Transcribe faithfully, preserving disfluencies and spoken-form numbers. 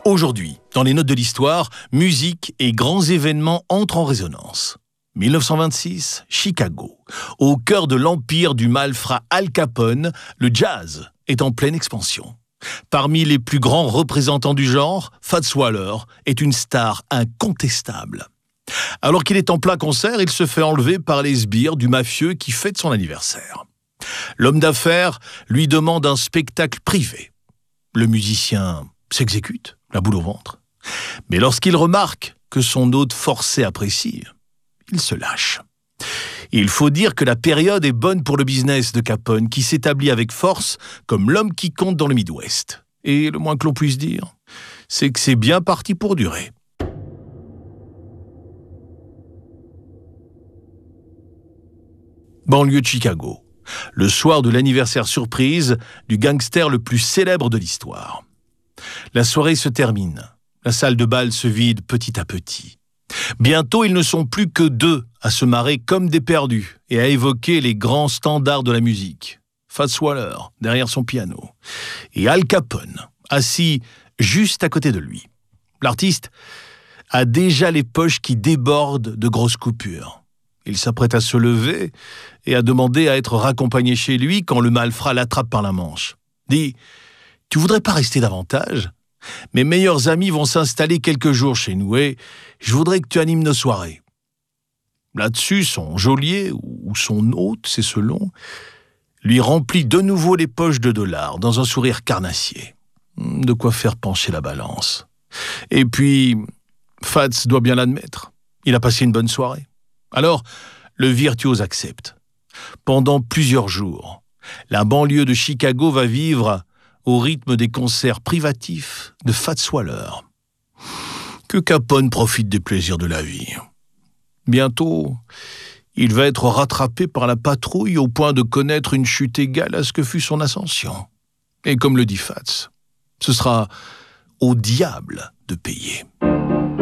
Aujourd'hui, dans les notes de l'histoire, musique et grands événements entrent en résonance. mille neuf cent vingt-six, Chicago. Au cœur de l'empire du malfrat Al Capone, le jazz est en pleine expansion. Parmi les plus grands représentants du genre, Fats Waller est une star incontestable. Alors qu'il est en plein concert, il se fait enlever par les sbires du mafieux qui fête son anniversaire. L'homme d'affaires lui demande un spectacle privé. Le musicien s'exécute, la boule au ventre. Mais lorsqu'il remarque que son hôte forcé apprécie, il se lâche. Il faut dire que la période est bonne pour le business de Capone, qui s'établit avec force comme l'homme qui compte dans le Midwest. Et le moins que l'on puisse dire, c'est que c'est bien parti pour durer. Banlieue de Chicago, le soir de l'anniversaire surprise du gangster le plus célèbre de l'histoire. La soirée se termine, la salle de bal se vide petit à petit. Bientôt, ils ne sont plus que deux à se marrer comme des perdus et à évoquer les grands standards de la musique. Fats Waller, derrière son piano, et Al Capone, assis juste à côté de lui. L'artiste a déjà les poches qui débordent de grosses coupures. Il s'apprête à se lever et à demander à être raccompagné chez lui quand le malfrat l'attrape par la manche. Dit « Tu voudrais pas rester davantage ? Mes meilleurs amis vont s'installer quelques jours chez nous et je voudrais que tu animes nos soirées. » Là-dessus, son geôlier, ou son hôte, c'est selon, lui remplit de nouveau les poches de dollars dans un sourire carnassier. De quoi faire pencher la balance. Et puis, Fats doit bien l'admettre, il a passé une bonne soirée. Alors, le virtuose accepte. Pendant plusieurs jours, la banlieue de Chicago va vivre au rythme des concerts privatifs de Fats Waller. Que Capone profite des plaisirs de la vie. Bientôt, il va être rattrapé par la patrouille au point de connaître une chute égale à ce que fut son ascension. Et comme le dit Fats, ce sera au diable de payer.